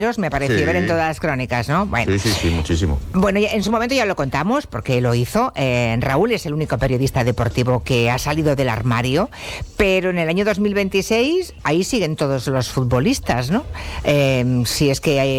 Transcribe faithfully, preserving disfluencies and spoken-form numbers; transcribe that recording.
me pareció Sí. ver en todas las crónicas, ¿no? Bueno, Sí, sí, sí, muchísimo. bueno, ya- en su momento ya lo contamos, porque lo hizo. Eh, Raúl es el único periodista deportivo que ha salido del armario, pero en el año dos mil veintiséis ahí siguen todos los futbolistas, ¿no? Eh, si es que hay